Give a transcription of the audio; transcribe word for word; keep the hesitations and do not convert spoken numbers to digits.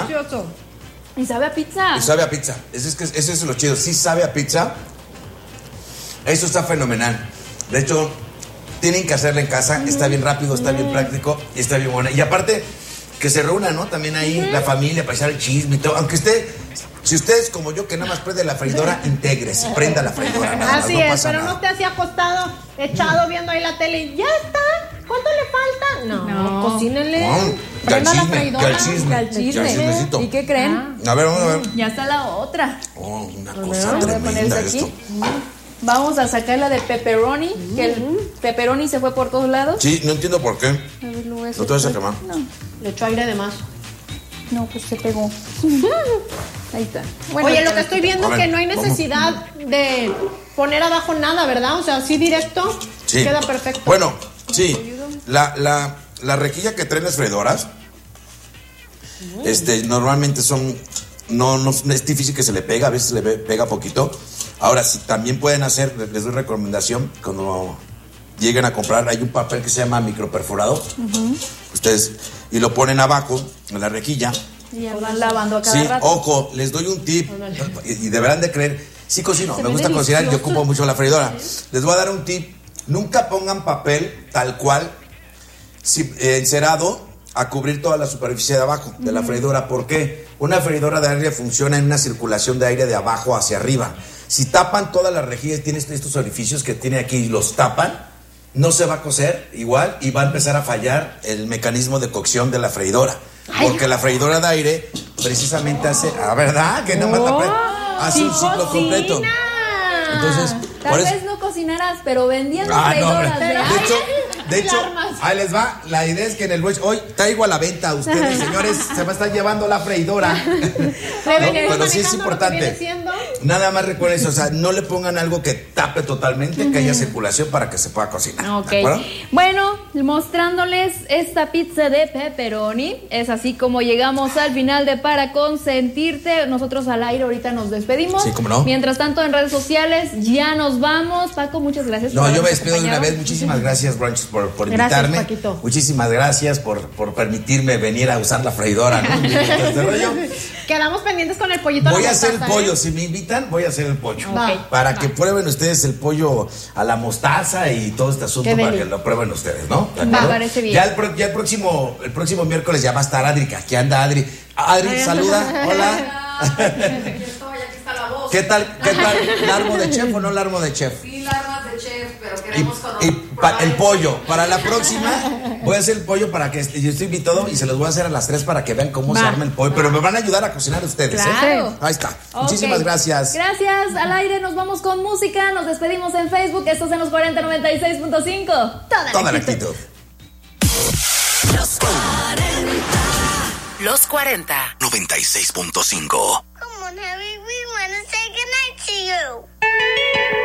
delicioso. Y sabe a pizza. Y sabe a pizza. Ese es, que, ese es lo chido. Sí sabe a pizza. Eso está fenomenal. De hecho, tienen que hacerla en casa. Mm. Está bien rápido, está mm. bien práctico y está bien buena. Y aparte, que se reúna, ¿no? También ahí mm. la familia para echar el chisme y todo. Aunque usted, si usted es como yo, que nada más prende la freidora, intégrese. Prenda la freidora. Nada Así más, no es, pero nada. No te así acostado, echado, viendo ahí la tele y ya está. ¿Cuánto le falta? No, no. Cocínenle. No. Prenda la freidora. El chisme. El chisme. ¿Y qué creen? Ah. A ver, vamos a ver. Ya está la otra. Oh, una cosa ver, tremenda esto. Vamos a sacar la de pepperoni, mm. que el pepperoni se fue por todos lados. Sí, no entiendo por qué. A ver, no te vas a quemar. No. Le echó aire de más. No, pues se pegó. Ahí está. Bueno, oye, lo que estoy viendo es que no hay necesidad vamos. de poner abajo nada, ¿verdad? O sea, así directo sí. queda perfecto. Bueno, sí. La, la, la rejilla que traen las freidoras, mm. este, normalmente son, no, no es difícil que se le pega, a veces le pega poquito. Ahora, si también pueden hacer, les doy recomendación, cuando lleguen a comprar, hay un papel que se llama microperforado, uh-huh. ustedes, y lo ponen abajo, en la rejilla. Y ya van lavando a cada sí, rato. Ojo, les doy un tip, y, y deberán de creer, sí cocino, se me gusta delicioso. Cocinar, yo ocupo mucho la freidora. ¿Sí? Les voy a dar un tip, nunca pongan papel tal cual, si, eh, encerado, a cubrir toda la superficie de abajo de la freidora. ¿Por qué? Una freidora de aire funciona en una circulación de aire de abajo hacia arriba. Si tapan todas las rejillas, tiene estos orificios que tiene aquí y los tapan, no se va a cocer igual y va a empezar a fallar el mecanismo de cocción de la freidora. Ay. Porque la freidora de aire precisamente hace, ¿ah, verdad? Que nada más oh, la hace sí un ciclo cocina. completo. Entonces, tal vez no cocinarás, pero vendiendo ah, freidoras no, de, de aire. hecho, de hecho, ahí les va. La idea es que en el web hoy traigo a la venta a ustedes, señores, se me está llevando la freidora. No, pero sí es importante. Nada más recuerden eso, o sea, no le pongan algo que tape totalmente, uh-huh. que haya circulación para que se pueda cocinar. Okay. ¿De acuerdo? Bueno, mostrándoles esta pizza de pepperoni, es así como llegamos al final de Para Consentirte. Nosotros al aire ahorita nos despedimos. Sí, cómo no. Mientras tanto, en redes sociales ya nos vamos. Paco, muchas gracias. No, por yo me despido de una vez. Muchísimas gracias, Brunch, por, por gracias, invitarme. Paquito. Muchísimas gracias por, por permitirme venir a usar la freidora, ¿no? Quedamos pendientes con el pollito. Voy a hacer el pollo, ¿eh? Si me invitan, voy a hacer el pollo. Okay. Para va. que prueben ustedes el pollo a la mostaza y todo este asunto, para que lo prueben ustedes, ¿no? Me parece bien. Ya el, pro, ya el próximo el próximo miércoles ya va a estar Adri, que aquí anda Adri. Adri, Ay, saluda, hola. Aquí estoy, aquí está la voz. ¿Qué tal, qué tal? ¿Largo de chef o no largo de chef? Sí, largas de chef, pero queremos y, y pa, el pollo. Para la próxima voy a hacer el pollo para que yo estoy invitado y se los voy a hacer a las tres para que vean cómo va. se arma el pollo. Pero me van a ayudar a cocinar ustedes, claro. ¿eh? Ahí está. Okay. Muchísimas gracias. Gracias. Al aire nos vamos con música. Nos despedimos en Facebook. Esto es en los cuarenta noventa y seis punto cinco. Toda, Toda la actitud. Los cuarenta. Los cuarenta. noventa y seis punto cinco. Come on, Harry. We want to say goodnight to you.